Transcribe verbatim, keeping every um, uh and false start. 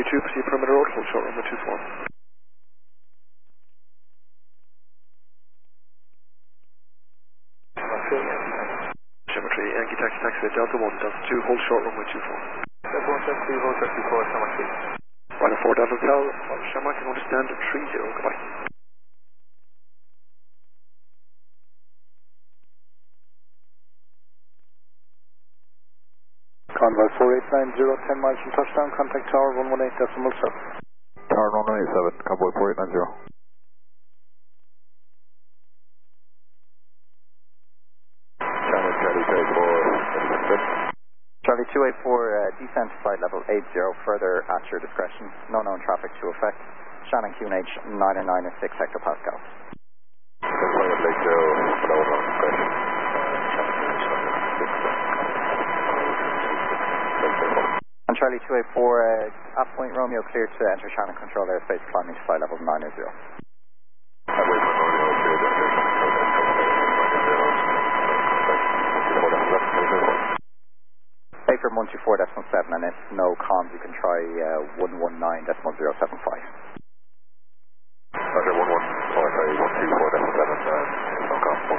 two, proceed perimeter road, hold short runway two four. Geometry, Yankee taxi, taxi, Delta one, Delta two, hold short runway two four. Delta one, Delta two, hold short two four, Shamrock two. Right four, Delta Hotel, Shamrock, you understand, three zero, goodbye. Convoy four eight nine zero, ten miles from touchdown, contact tower one one eight decimal seven. Tower one one eight seven, Convoy four eight nine zero. Channel Charlie two eight four, Charlie two eight four, uh, descent to flight level eight zero, further at your discretion, no known traffic to affect. Shannon Q N H nine nine six hectopascals. Flight level eight zero, no known discretion. And Charlie two eight four, uh, at Point Romeo, clear to enter Shannon control airspace, climbing to flight level nine zero. Take from one two four decimal seven, and if no comms, you can try uh, one one nine decimal zero seven five.